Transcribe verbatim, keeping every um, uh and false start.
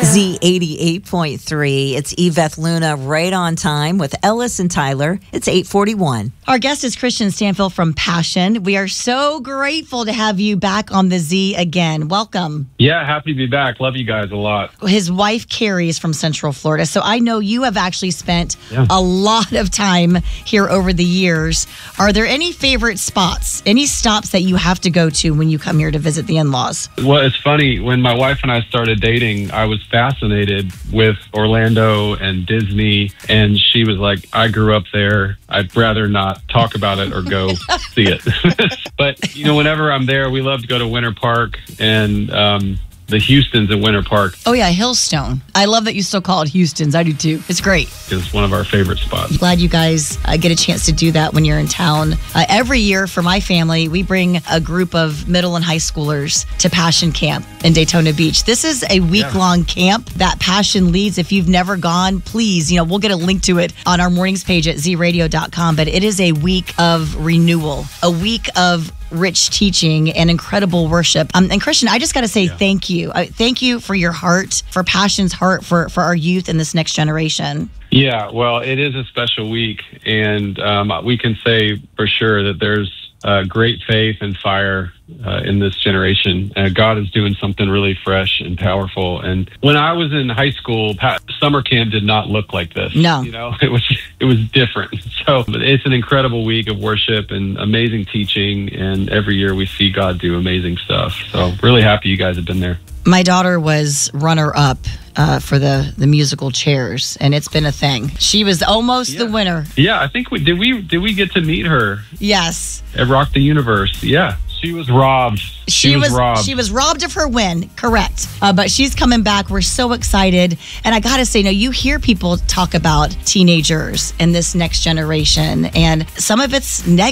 Z eighty-eight point three. It's Yvette Luna right on time with Ellis and Tyler. It's eight forty-one. Our guest is Christian Stanfield from Passion. We are so grateful to have you back on the Z again. Welcome. Yeah, happy to be back. Love you guys a lot. His wife, Carrie, is from Central Florida, so I know you have actually spent Yeah. a lot of time here over the years. Are there any favorite spots, any stops that you have to go to when you come here to visit the in-laws? Well, it's funny. When my wife and I started dating, I was fascinated with Orlando and Disney, and she was like, I grew up there. I'd rather not talk about it or go see it. But, you know, whenever I'm there, we love to go to Winter Park, and um, the Houston's at Winter Park Oh, yeah, Hillstone. I love that you still call it Houston's. I do, too. It's great. is one of our favorite spots. Glad you guys uh, get a chance to do that when you're in town. Uh, every year for my family, we bring a group of middle and high schoolers to Passion Camp in Daytona Beach. This is a week-long camp that Passion leads. If you've never gone, please, you know, we'll get a link to it on our mornings page at z radio dot com. But it is a week of renewal, a week of rich teaching and incredible worship. Um, and Christian, I just got to say Yeah. thank you. Uh, thank you for your heart, for Passion's heart, for, for our youth and this next generation. Yeah, well, it is a special week, and um, we can say for sure that there's uh, great faith and fire uh, in this generation. Uh, God is doing something really fresh and powerful. And when I was in high school, pa- summer camp did not look like this. No. You know, it was it was different. So it's an incredible week of worship and amazing teaching, and every year we see God do amazing stuff. So really happy you guys have been there. My daughter was runner-up uh, for the, the musical chairs, and it's been a thing. She was almost the Yeah. winner. Yeah, I think we did. We did we get to meet her Yes. at Rock the Universe? Yeah, she was robbed. She, was, robbed. she was robbed of her win, correct. Uh, but she's coming back. We're so excited. And I got to say, now you hear people talk about teenagers and this next generation, and some of it's negative.